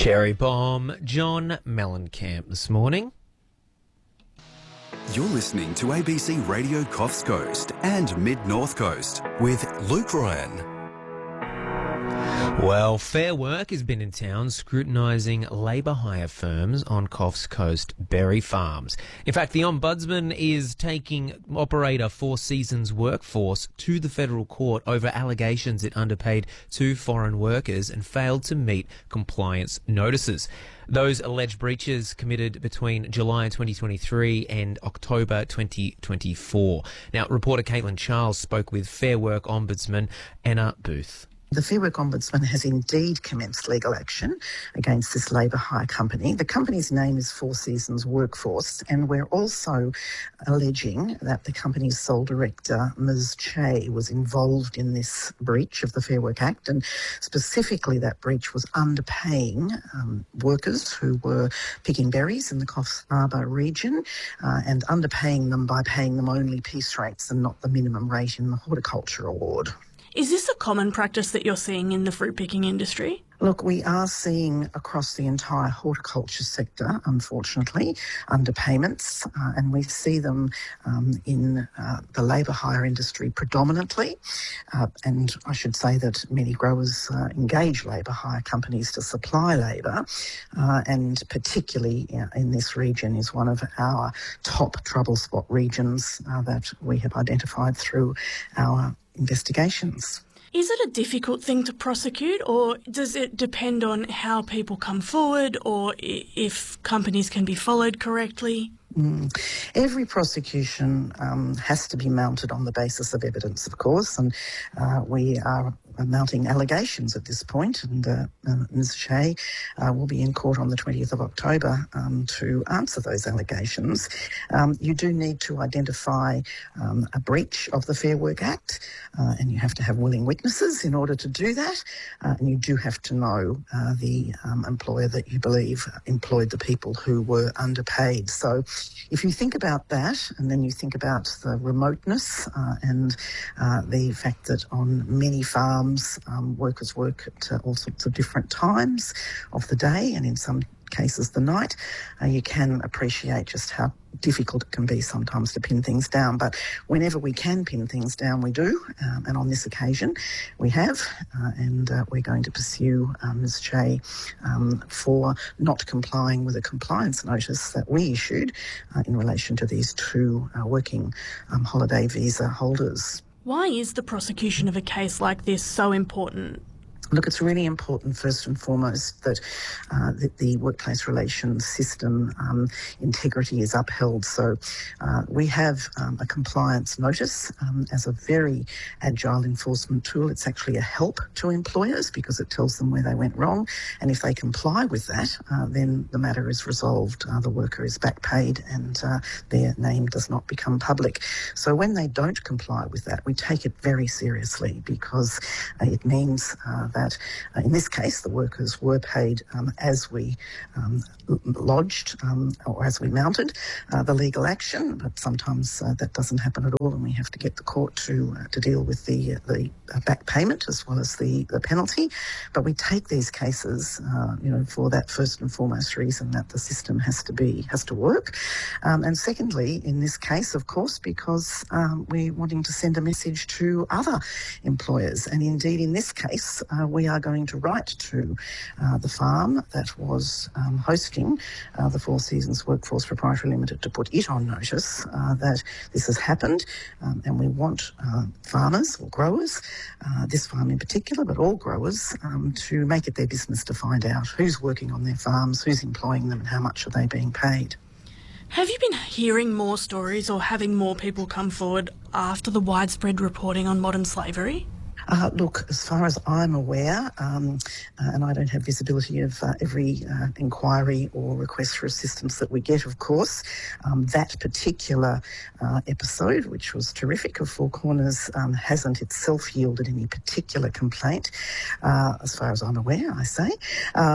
Cherry Bomb, John Mellencamp this morning. You're listening to ABC Radio Coffs Coast and Mid-North Coast with Luke Ryan. Well, Fair Work has been in town scrutinising labour hire firms on Coffs Coast Berry Farms. In fact, the Ombudsman is taking operator Four Seasons Workforce to the federal court over allegations it underpaid two foreign workers and failed to meet compliance notices. Those alleged breaches committed between July 2023 and October 2024. Now, reporter Caitlin Charles spoke with Fair Work Ombudsman Anna Booth. The Fair Work Ombudsman has indeed commenced legal action against this labour hire company. The company's name is Four Seasons Workforce, and we're also alleging that the company's sole director, Ms. Che, was involved in this breach of the Fair Work Act, and specifically that breach was underpaying workers who were picking berries in the Coffs Harbour region and underpaying them by paying them only piece rates and not the minimum rate in the horticulture award. Is this a common practice that you're seeing in the fruit picking industry? Look, we are seeing across the entire horticulture sector, unfortunately, underpayments, and we see them in the labour hire industry predominantly. And I should say that many growers engage labour hire companies to supply labour, and particularly in this region is one of our top trouble spot regions that we have identified through our investigations. Is it a difficult thing to prosecute, or does it depend on how people come forward or if companies can be followed correctly? Every prosecution has to be mounted on the basis of evidence, of course, and we are mounting allegations at this point, and Ms. Che will be in court on the 20th of October to answer those allegations. You do need to identify a breach of the Fair Work Act, and you have to have willing witnesses in order to do that, and you do have to know the employer that you believe employed the people who were underpaid. So if you think about that, and then you think about the remoteness and the fact that on many farms workers work at all sorts of different times of the day and in some cases the night, you can appreciate just how difficult it can be sometimes to pin things down. But whenever we can pin things down, we do, and on this occasion we have, and we're going to pursue Ms. Che for not complying with a compliance notice that we issued in relation to these two working holiday visa holders. Why is the prosecution of a case like this so important? Look, it's really important, first and foremost, that the workplace relations system integrity is upheld. So we have a compliance notice as a very agile enforcement tool. It's actually a help to employers because it tells them where they went wrong. And if they comply with that, then the matter is resolved. The worker is back paid and their name does not become public. So when they don't comply with that, we take it very seriously because it means that in this case, the workers were paid as we lodged or as we mounted the legal action, but sometimes that doesn't happen at all, and we have to get the court to deal with the back payment as well as the penalty. But we take these cases, for that first and foremost reason that the system has to work, and secondly, in this case, of course, because we're wanting to send a message to other employers, and indeed in this case, we are going to write to the farm that was hosting the Four Seasons Workforce Proprietary Limited to put it on notice that this has happened, and we want farmers or growers, this farm in particular, but all growers, to make it their business to find out who's working on their farms, who's employing them and how much are they being paid. Have you been hearing more stories or having more people come forward after the widespread reporting on modern slavery? Look, as far as I'm aware, and I don't have visibility of every inquiry or request for assistance that we get, of course, that particular episode, which was terrific, of Four Corners, hasn't itself yielded any particular complaint, as far as I'm aware, I say. But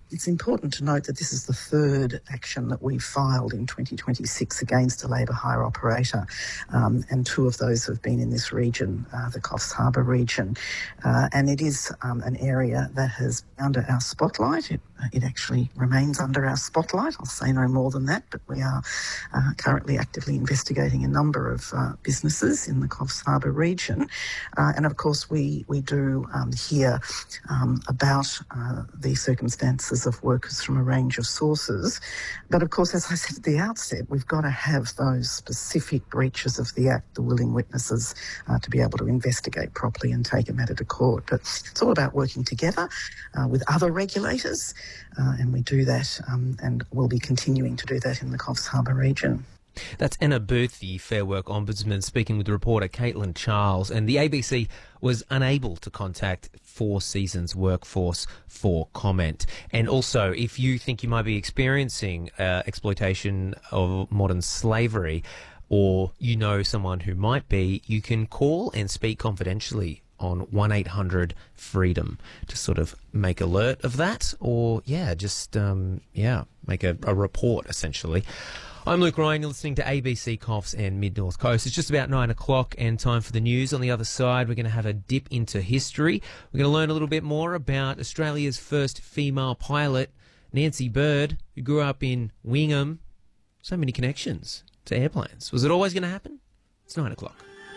It's important to note that this is the third action that we've filed in 2026 against a labour hire operator, and two of those have been in this region, the Coffs Harbour region. And it is an area that has under our spotlight. It actually remains under our spotlight. I'll say no more than that, but we are currently actively investigating a number of businesses in the Coffs Harbour region. And of course, we do hear about the circumstances of workers from a range of sources. But of course, as I said at the outset, we've got to have those specific breaches of the Act, the willing witnesses, to be able to investigate properly and take a matter to court. But it's all about working together with other regulators, and we do that and we'll be continuing to do that in the Coffs Harbour region. That's Anna Booth, the Fair Work Ombudsman, speaking with reporter Caitlin Charles. And the ABC was unable to contact Four Seasons Workforce for comment. And also, if you think you might be experiencing exploitation of modern slavery, or you know someone who might be, you can call and speak confidentially on 1-800-FREEDOM to sort of make alert of that, or make a report essentially. I'm Luke Ryan, you're listening to ABC Coffs and Mid North Coast. It's just about 9 o'clock and time for the news. On the other side, we're going to have a dip into history. We're going to learn a little bit more about Australia's first female pilot, Nancy Bird, who grew up in Wingham. So many connections to airplanes. Was it always going to happen? It's 9 o'clock.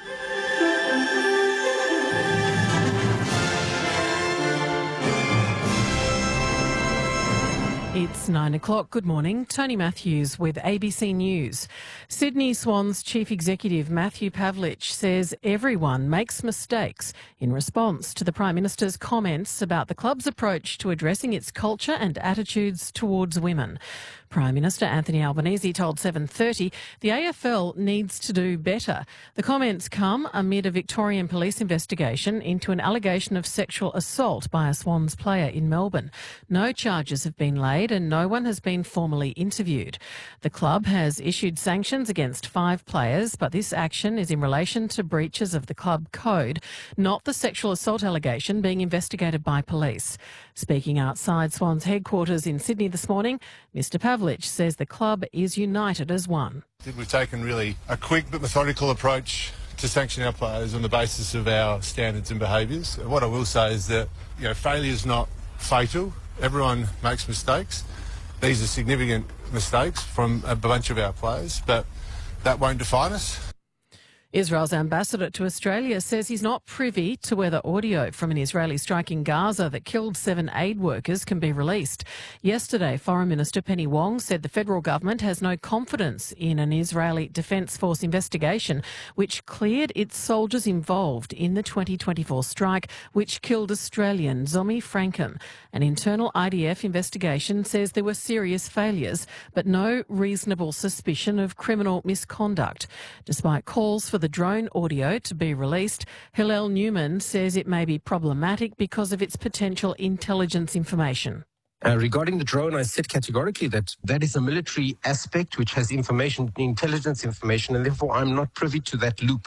It's 9 o'clock. Good morning. Tony Matthews with ABC News. Sydney Swans Chief Executive Matthew Pavlich says everyone makes mistakes in response to the Prime Minister's comments about the club's approach to addressing its culture and attitudes towards women. Prime Minister Anthony Albanese told 7:30 the AFL needs to do better. The comments come amid a Victorian police investigation into an allegation of sexual assault by a Swans player in Melbourne. No charges have been laid and no one has been formally interviewed. The club has issued sanctions against 5 players, but this action is in relation to breaches of the club code, not the sexual assault allegation being investigated by police. Speaking outside Swans headquarters in Sydney this morning, Mr Pavlich says the club is united as one. We've taken really a quick but methodical approach to sanction our players on the basis of our standards and behaviours. What I will say is that failure is not fatal. Everyone makes mistakes. These are significant mistakes from a bunch of our players, but that won't define us. Israel's ambassador to Australia says he's not privy to whether audio from an Israeli strike in Gaza that killed 7 aid workers can be released. Yesterday, Foreign Minister Penny Wong said the federal government has no confidence in an Israeli Defence Force investigation which cleared its soldiers involved in the 2024 strike which killed Australian Zomi Frankham. An internal IDF investigation says there were serious failures but no reasonable suspicion of criminal misconduct. Despite calls for the drone audio to be released, Hillel Newman says it may be problematic because of its potential intelligence information. Regarding the drone, I said categorically that that is a military aspect which has information, intelligence information, and therefore I'm not privy to that loop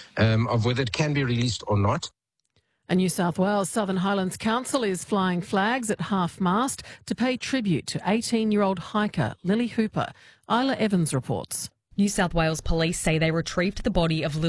of whether it can be released or not. A New South Wales Southern Highlands Council is flying flags at half-mast to pay tribute to 18-year-old hiker Lily Hooper. Isla Evans reports. New South Wales police say they retrieved the body of Lily